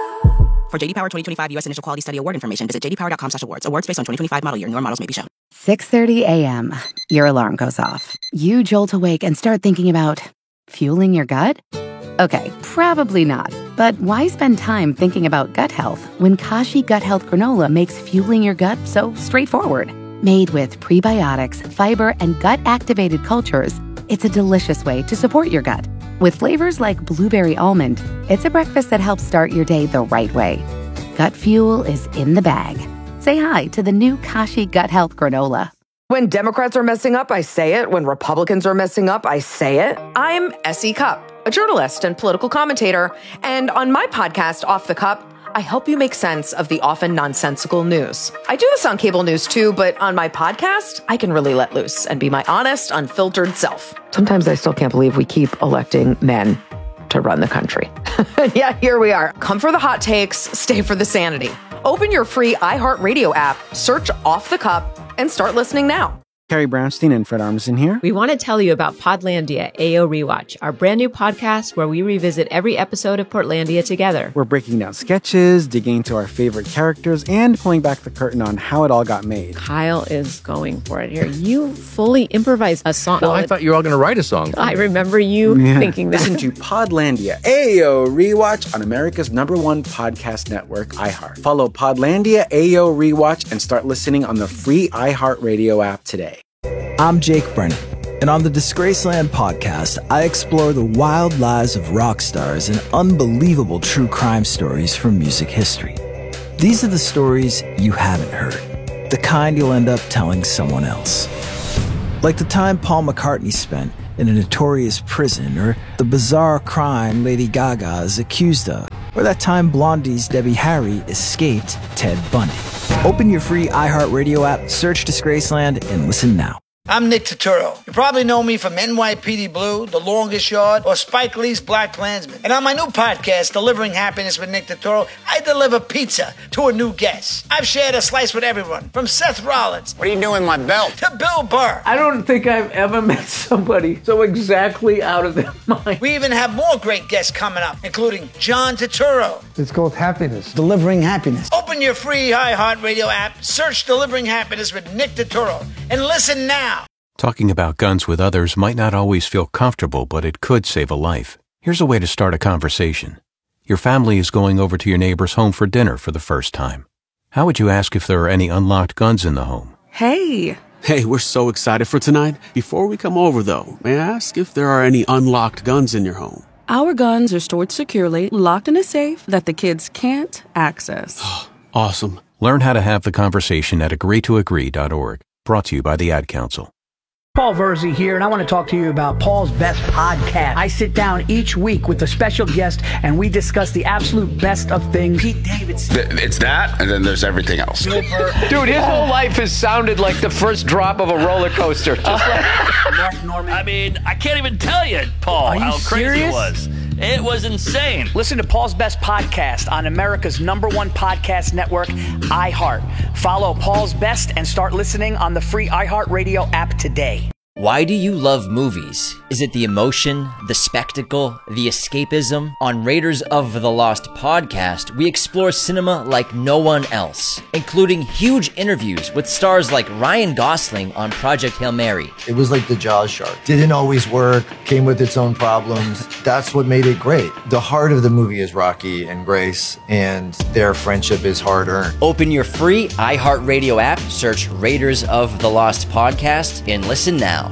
For J D Power twenty twenty-five U S Initial Quality Study Award information, visit j d power dot com slash awards. Awards based on twenty twenty-five model year. Newer models may be shown. six thirty a.m. Your alarm goes off. You jolt awake and start thinking about fueling your gut? Okay, probably not. But why spend time thinking about gut health when Kashi Gut Health Granola makes fueling your gut so straightforward? Made with prebiotics, fiber, and gut-activated cultures, it's a delicious way to support your gut. With flavors like blueberry almond, it's a breakfast that helps start your day the right way. Gut fuel is in the bag. Say hi to the new Kashi Gut Health Granola. When Democrats are messing up, I say it. When Republicans are messing up, I say it. I'm S E. Cupp, a journalist and political commentator. And on my podcast, Off the Cup, I help you make sense of the often nonsensical news. I do this on cable news too, but on my podcast, I can really let loose and be my honest, unfiltered self. Sometimes I still can't believe we keep electing men to run the country. Yeah, here we are. Come for the hot takes, stay for the sanity. Open your free iHeartRadio app, search Off the Cup, and start listening now. Carrie Brownstein and Fred Armisen here. We want to tell you about Podlandia A O Rewatch, our brand new podcast where we revisit every episode of Portlandia together. We're breaking down sketches, digging into our favorite characters, and pulling back the curtain on how it all got made. Kyle is going for it here. You fully improvised a song. Well, I thought you were all going to write a song. I remember you yeah. thinking that. Listen to Podlandia A O Rewatch on America's number one podcast network, iHeart. Follow Podlandia A O Rewatch and start listening on the free iHeartRadio app today. I'm Jake Brennan, and on the Disgraceland podcast, I explore the wild lives of rock stars and unbelievable true crime stories from music history. These are the stories you haven't heard, the kind you'll end up telling someone else. Like the time Paul McCartney spent in a notorious prison, or the bizarre crime Lady Gaga is accused of, or that time Blondie's Debbie Harry escaped Ted Bundy. Open your free iHeartRadio app, search Disgraceland, and listen now. I'm Nick Turturro. You probably know me from N Y P D Blue, The Longest Yard, or Spike Lee's Black Klansman. And on my new podcast, Delivering Happiness with Nick Turturro, I deliver pizza to a new guest. I've shared a slice with everyone, from Seth Rollins. What are you doing with my belt? To Bill Burr. I don't think I've ever met somebody so exactly out of their mind. We even have more great guests coming up, including John Turturro. It's called Happiness. Delivering Happiness. Open your free iHeartRadio app, search Delivering Happiness with Nick Turturro, and listen now. Talking about guns with others might not always feel comfortable, but it could save a life. Here's a way to start a conversation. Your family is going over to your neighbor's home for dinner for the first time. How would you ask if there are any unlocked guns in the home? Hey. Hey, we're so excited for tonight. Before we come over, though, may I ask if there are any unlocked guns in your home? Our guns are stored securely, locked in a safe that the kids can't access. Awesome. Learn how to have the conversation at agree to agree dot org. Brought to you by the Ad Council. Paul Verzi here, and I want to talk to you about Paul's Best Podcast. I sit down each week with a special guest, and we discuss the absolute best of things. Pete Davidson. It's that, and then there's everything else. Dude, his whole life has sounded like the first drop of a roller coaster. Just like Mark Norman. I mean, I can't even tell you, Paul, Are you how crazy serious? it was. It was insane. Listen to Paul's Best Podcast on America's number one podcast network, iHeart. Follow Paul's Best and start listening on the free iHeartRadio app today. Why do you love movies? Is it the emotion, the spectacle, the escapism? On Raiders of the Lost podcast, we explore cinema like no one else, including huge interviews with stars like Ryan Gosling on Project Hail Mary. It was like the Jaws shark. Didn't always work, came with its own problems. That's what made it great. The heart of the movie is Rocky and Grace, and their friendship is hard-earned. Open your free iHeartRadio app, search Raiders of the Lost podcast, and listen now.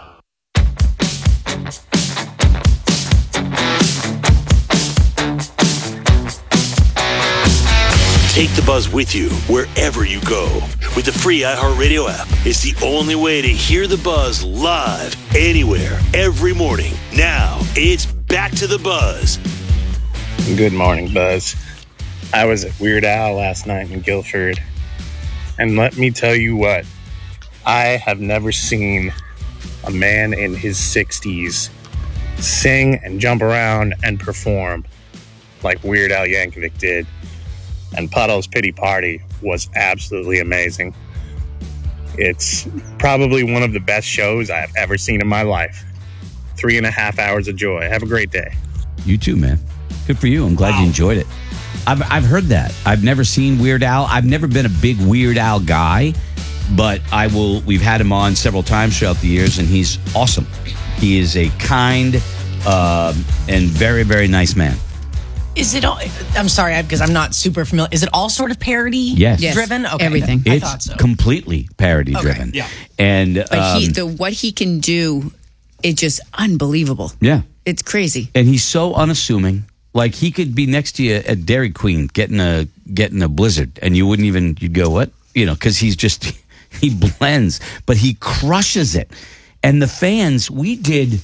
Take the buzz with you wherever you go. With the free iHeartRadio app, it's the only way to hear the buzz live, anywhere, every morning. Now, it's back to the buzz. Good morning, Buzz. I was at Weird Al last night in Guilford, and let me tell you what, I have never seen a man in his sixties sing and jump around and perform like Weird Al Yankovic did. And Puddle's Pity Party was absolutely amazing. It's probably one of the best shows I've ever seen in my life. Three and a half hours of joy. Have a great day. You too, man. Good for you. I'm glad wow. you enjoyed it. I've I've heard that. I've never seen Weird Al. I've never been a big Weird Al guy, but I will. We've had him on several times throughout the years, and he's awesome. He is a kind uh, and very, very nice man. Is it all? I'm sorry, because I'm not super familiar. Is it all sort of parody yes. yes. driven? Okay. Everything. I it's thought so. completely parody okay. driven. Yeah. And but um, he, the what he can do is just unbelievable. Yeah. It's crazy. And he's so unassuming. Like he could be next to you at Dairy Queen getting a getting a Blizzard, and you wouldn't even you'd go what you know because he's just he blends, but he crushes it. And the fans, we did,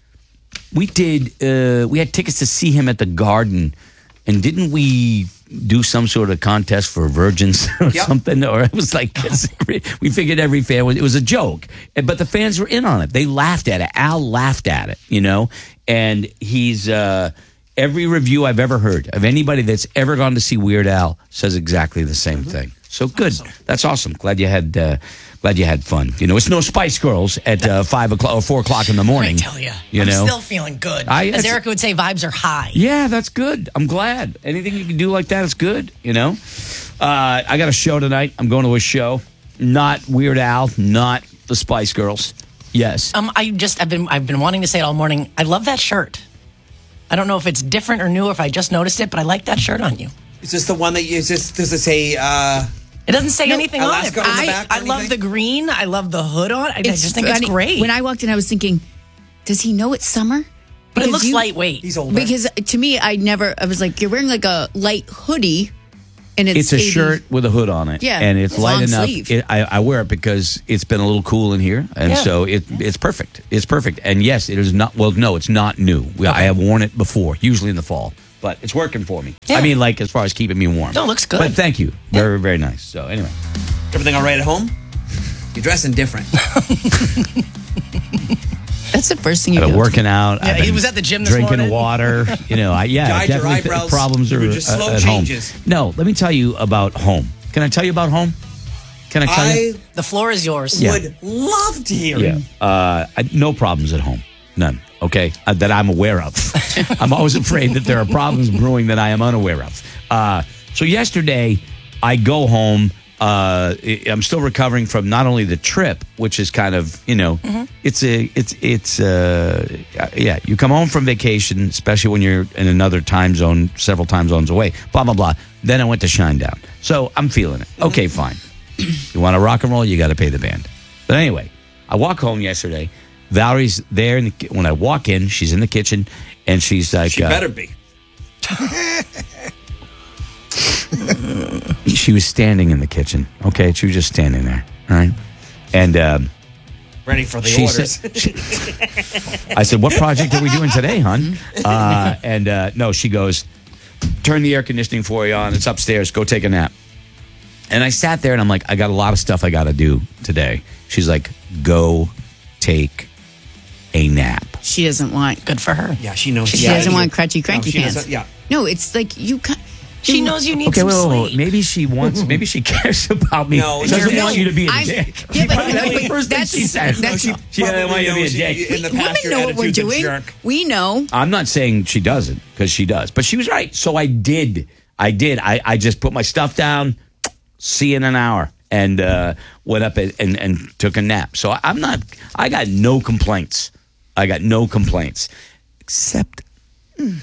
we did, uh, we had tickets to see him at the Garden, and didn't we do some sort of contest for virgins or yep. something? Or it was like every, we figured every fan was it was a joke, but the fans were in on it. They laughed at it. Al laughed at it, you know, and he's. Uh, Every review I've ever heard of anybody that's ever gone to see Weird Al says exactly the same mm-hmm. thing. So good. Awesome. That's awesome. Glad you had uh, glad you had fun. You know, it's no Spice Girls at uh, five o'clock or four o'clock in the morning. I tell you, you I'm know? still feeling good. I, As Erica would say, vibes are high. Yeah, that's good. I'm glad. Anything you can do like that is good. You know, uh, I got a show tonight. I'm going to a show. Not Weird Al. Not the Spice Girls. Yes. Um, I just I've been I've been wanting to say it all morning. I love that shirt. I don't know if it's different or new, or if I just noticed it, but I like that shirt on you. Is this the one that you, is this, does it say, uh... It doesn't say no, anything Alaska on it. on the I, back I love the green. I love the hood on. I, I just think funny. it's great. When I walked in, I was thinking, does he know it's summer? But because it looks you, lightweight. He's older. Because to me, I never, I was like, you're wearing like a light hoodie. And it's, it's a eighty shirt with a hood on it. Yeah. And it's, it's light enough. It, I, I wear it because it's been a little cool in here. And yeah. so it it's perfect. It's perfect. And yes, it is not, well, no, it's not new. Okay. I have worn it before, usually in the fall. But it's working for me. Yeah. I mean, like, as far as keeping me warm. No, it looks good. But thank you. Very, yeah. very nice. So, anyway. Everything all right at home? You're dressing different. That's the first thing you I've been do. working out. Yeah, I've been he was at the gym this drinking morning. water. You know, I, yeah, Dyed your definitely eyebrows. problems are You're just uh, slow at changes. home. No, let me tell you about home. Can I tell you about home? Can I tell I you? The floor is yours. Yeah. would love to hear Yeah. it. Uh, I, no problems at home. None. Okay? Uh, that I'm aware of. I'm always afraid that there are problems brewing that I am unaware of. Uh, so yesterday, I go home. Uh, I'm still recovering from not only the trip, which is kind of, you know, mm-hmm. it's a, it's, it's, uh, yeah, you come home from vacation, especially when you're in another time zone, several time zones away, blah, blah, blah. Then I went to Shinedown. So I'm feeling it. Okay, fine. You want to rock and roll, you got to pay the band. But anyway, I walk home yesterday. Valerie's there. In the, when I walk in, she's in the kitchen, and she's like... She uh, better be. She was standing in the kitchen. Okay, she was just standing there. All right. And... Um, ready for the she orders. Said, she, I said, what project are we doing today, hon? Uh, and uh, no, she goes, turn the air conditioning for you on. It's upstairs. Go take a nap. And I sat there and I'm like, I got a lot of stuff I got to do today. She's like, go take a nap. She doesn't want. Good for her. Yeah, she knows. She yeah, doesn't she, want crutchy, cranky no, pants. Does, yeah. No, it's like you. Ca- She knows you need okay, some wait, wait, wait. sleep. Maybe she wants. Maybe she cares about me. No, she doesn't no, want you to be a I'm, dick. Yeah, but, that's no, the first thing that's, she says. That's, no, she, she doesn't want you to be a dick. In the women past, know what we're doing. Jerk. We know. I'm not saying she doesn't, because she does. But she was right. So I did. I did. I, I just put my stuff down. See you in an hour. And uh, went up and, and, and took a nap. So I'm not. I got no complaints. I got no complaints, except. Mm,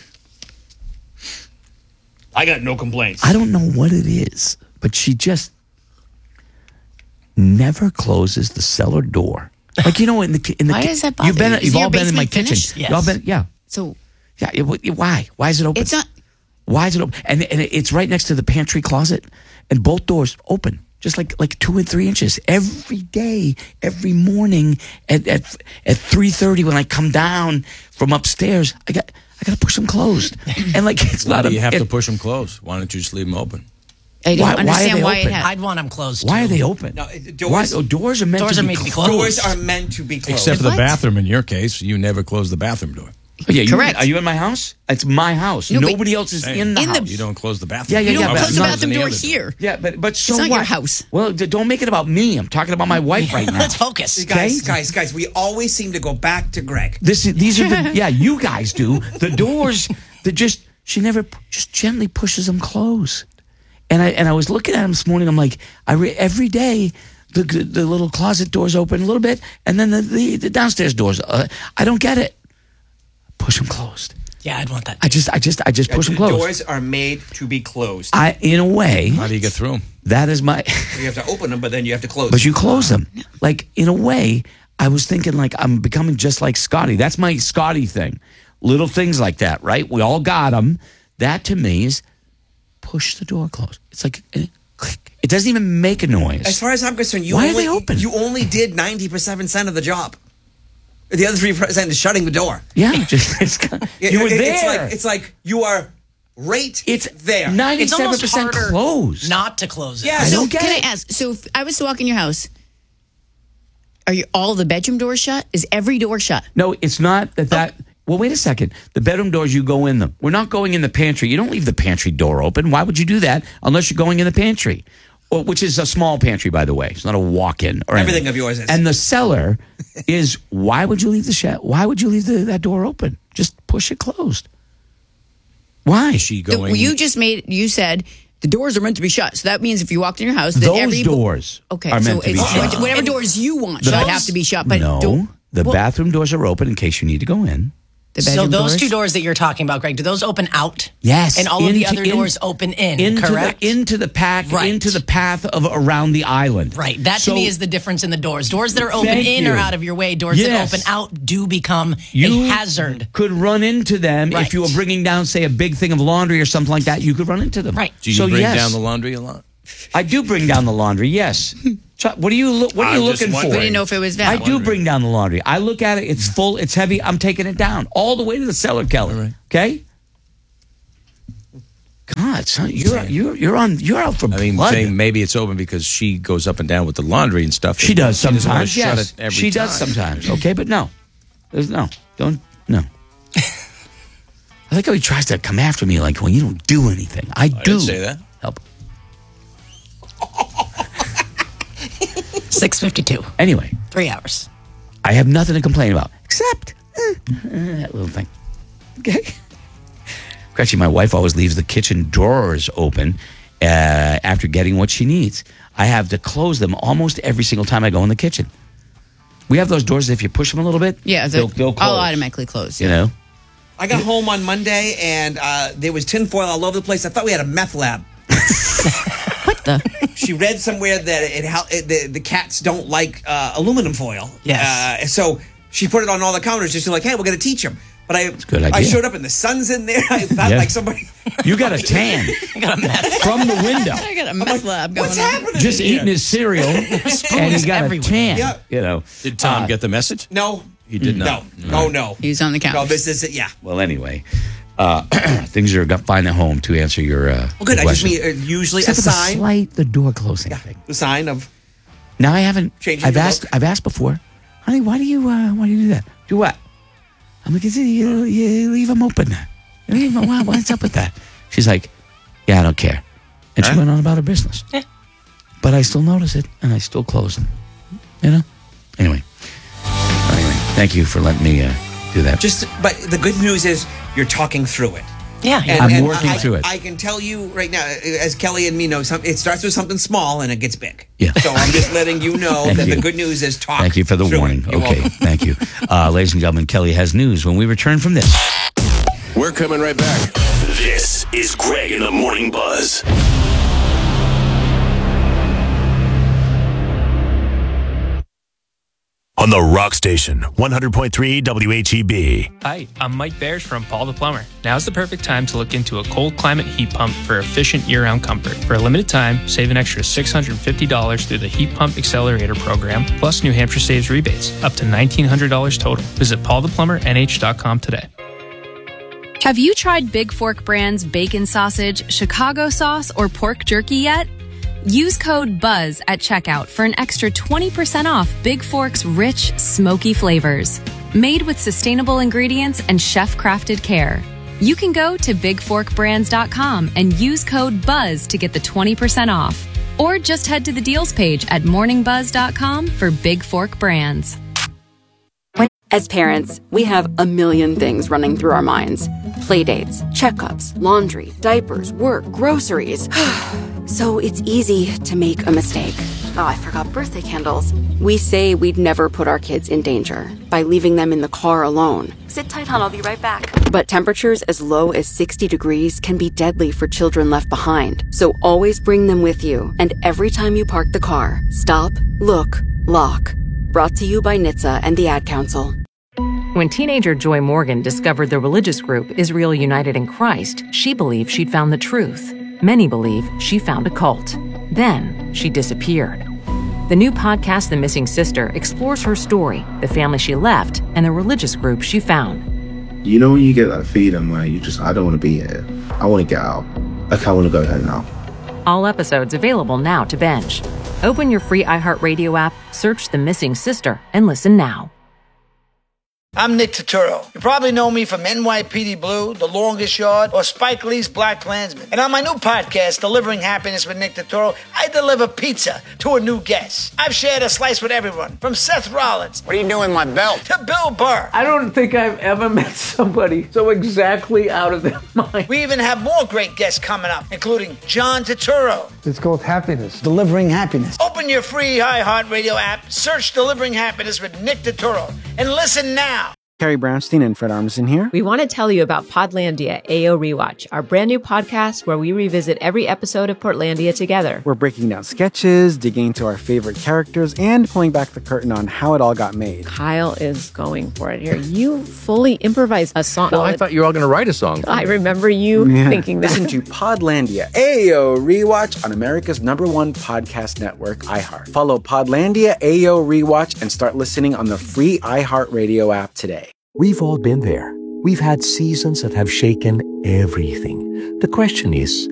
I got no complaints. I don't know what it is, but she just never closes the cellar door. Like, you know, in the in the why ki- does that bother you've been you? you've Is all your been in my basement kitchen. finished? Yes. Y'all been yeah. So yeah. It, it, why why is it open? it's not. Why is it open? And and it's right next to the pantry closet, and both doors open. Just like like two and three inches every day, every morning at at at three thirty when I come down from upstairs. I got I got to push them closed. And like, it's Why not do a, you have it, to push them closed? Why don't you just leave them open? I don't Why- why are understand they why, it open? had. I'd want them closed. Why too. are they open? No, it- doors- Why, oh, doors are meant Doors to are be made to be closed. closed. Doors are meant to be closed. Except for the What? bathroom. In your case, you never close the bathroom door. Oh, yeah, you, Correct. Are you in my house? It's my house. No, but- Nobody else is Hey, in the In the- house. You don't close the bathroom. Yeah, yeah, You yeah. don't but close the not- bathroom any door other door. here. Yeah, but but so not what? your house. Well, d- don't make it about me. I'm talking about my wife right now. Let's focus. Guys, Okay. guys, guys, we always seem to go back to Greg. This is, these are the yeah. You guys do the doors. That just she never p- just gently pushes them closed. And I and I was looking at him this morning. I'm like, I re, every day the the little closet doors open a little bit, and then the the, the downstairs doors. Uh, I don't get it. Push them closed. Yeah, I'd want that. I just I just I just push them closed. Doors are made to be closed. I in a way. How do you get through them? That is my. You have to open them, but then you have to close But them. you close them. Like, in a way, I was thinking, like, I'm becoming just like Scotty. That's my Scotty thing. Little things like that, right? We all got them. That, to me, is push the door closed. It's like, eh, click. It doesn't even make a noise. As far as I'm concerned, you Why are only they open? you only did ninety percent of the job. The other three percent is shutting the door. Yeah, just, it's, It- you were it- there. It's like it's like you are right It's there. It's ninety-seven almost percent harder closed. not to close it. Yeah, I so don't get Can it. I ask? So if I was to walk in your house, are you all the bedroom doors shut? Is every door shut? No, it's not that that. Well, wait a second. The bedroom doors, you go in them. We're not going in the pantry. You don't leave the pantry door open. Why would you do that unless you're going in the pantry? Or, which is a small pantry, by the way. It's not a walk-in or Everything anything. of yours is. And the cellar is, why would you leave the shed? Why would you leave the, that door open? Just push it closed. Why? Is she going? The- you just made. You said the doors are meant to be shut. So that means if you walked in your house, that Those every doors Okay, are so meant to be it's shut. whatever doors you want The- should have to be shut. But no, don't- the well, bathroom doors are open in case you need to go in. The So bedroom those doors? two doors that you're talking about, Greg, do those open out? Yes, And all of the into- other in- doors open in, into correct? The, into the path, Right. into the path of around the island. Right. That to So- me is the difference in the doors. Doors that are open Thank in you. or out of your way. Doors Yes. that open out do become You a hazard. could run into them Right. if you were bringing down, say, a big thing of laundry or something like that. You could run into them. Right. Do you so bring yes, down the laundry a lot? I do bring down the laundry. Yes. Chuck, what are you? Lo- what are you I'm just looking for? wondering. We didn't know if it was I that. do bring down the laundry. I look at it. It's full. It's heavy. I'm taking it down all the way to the cellar, Kelly. right. Okay. God, son, you're you're you're on. You're out for I mean, blood. saying maybe it's open because she goes up and down with the laundry and stuff. She does doesn't wanna sometimes. shut Yes, it every she does time. sometimes. Okay, but no, there's no. Don't no. I like how he tries to come after me like, well, you don't do anything. I, I do. didn't say that. Help. six fifty-two. Anyway, Three hours. I have nothing to complain about except eh, eh, that little thing. Okay. Actually, my wife always leaves the kitchen drawers open uh, after getting what she needs. I have to close them almost every single time I go in the kitchen. We have those doors that if you push them a little bit, Yeah, they'll, the, they'll close. I'll automatically close. You Yeah. know? I got home on Monday and uh, there was tinfoil all over the place. I thought we had a meth lab. What the? She read somewhere that it, hel- it the, the cats don't like uh, aluminum foil. Yes. Uh, so she put it on all the counters just like, hey, we're going to teach them. But I, a good I idea. showed up and the sun's in there. I thought Yeah. like somebody. You got a tan got a meth. from the window. I got a meth lab going What's on. happening? Just here? eating his cereal, and he got everywhere. a tan. Yeah. You know. Did Tom Uh, get the message? No. He did not. No. Oh, no. He was on the couch. No, this is it. Yeah. Well, anyway, uh, things are fine at home to answer your. Uh, Well, good. I just question. mean uh, usually Except a for the sign. slight the door closing thing. The sign of. Now I haven't. Changing I've the asked. look. I've asked before, honey. Why do you? Uh, why do you do that? Do what? I'm like, is it, you, you leave them open. You leave 'em- why- What's up with that? She's like, yeah, I don't care, and she Huh? went on about her business. Yeah. But I still notice it, and I still close them. You know. Anyway. Anyway, thank you for letting me uh, do that. Just, but the good news is you're talking through it. Yeah. I'm working I, through it. I can tell you right now, as Kelly and me know, some, it starts with something small and it gets big. Yeah. So I'm just letting you know Thank that you. the good news is talk. Thank you for the through warning. it. You're Okay, welcome. thank you. Uh, ladies and gentlemen, Kelly has news when we return from this. We're coming right back. This is Greg in the Morning Buzz. On the Rock Station, one hundred point three W H E B. Hi, I'm Mike Bears from Paul the Plumber. Now's the perfect time to look into a cold climate heat pump for efficient year-round comfort. For a limited time, save an extra six hundred fifty dollars through the Heat Pump Accelerator program, plus New Hampshire Saves rebates, up to nineteen hundred dollars total. Visit paul the plumber n h dot com today. Have you tried Big Fork Brand's bacon sausage, Chicago sauce, or pork jerky yet? Use code BUZZ at checkout for an extra twenty percent off Big Fork's rich, smoky flavors. Made with sustainable ingredients and chef-crafted care. You can go to big fork brands dot com and use code BUZZ to get the twenty percent off. Or just head to the deals page at morning buzz dot com for Big Fork Brands. As parents, we have a million things running through our minds. Playdates, checkups, laundry, diapers, work, groceries. So it's easy to make a mistake. Oh, I forgot birthday candles. We say we'd never put our kids in danger by leaving them in the car alone. Sit tight, hon. I'll be right back. But temperatures as low as sixty degrees can be deadly for children left behind. So always bring them with you. And every time you park the car, stop, look, lock. Brought to you by N H T S A and the Ad Council. When teenager Joy Morgan discovered the religious group Israel United in Christ, she believed she'd found the truth. Many believe she found a cult. Then she disappeared. The new podcast, The Missing Sister, explores her story, the family she left, and the religious group she found. You know when you get that feeling where you just, I don't want to be here. I want to get out. Like, I want to go home now. All episodes available now to binge. Open your free iHeartRadio app, search The Missing Sister, and listen now. I'm Nick Turturro. You probably know me from N Y P D Blue, The Longest Yard, or Spike Lee's Black Klansman. And on my new podcast, Delivering Happiness with Nick Turturro, I deliver pizza to a new guest. I've shared a slice with everyone, from Seth Rollins. What are you doing with my belt? To Bill Burr. I don't think I've ever met somebody so exactly out of their mind. We even have more great guests coming up, including John Turturro. It's called happiness. Delivering happiness. Open your free iHeartRadio app, search Delivering Happiness with Nick Turturro, and listen now. Carrie Brownstein and Fred Armisen here. We want to tell you about Podlandia A O Rewatch, our brand new podcast where we revisit every episode of Portlandia together. We're breaking down sketches, digging into our favorite characters, and pulling back the curtain on how it all got made. Kyle is going for it here. You fully improvised a song. Well, I thought you were all going to write a song. I remember you yeah. thinking that. Listen to Podlandia A O Rewatch on America's number one podcast network, iHeart. Follow Podlandia A O Rewatch and start listening on the free iHeartRadio app today. We've all been there. We've had seasons that have shaken everything. The question is,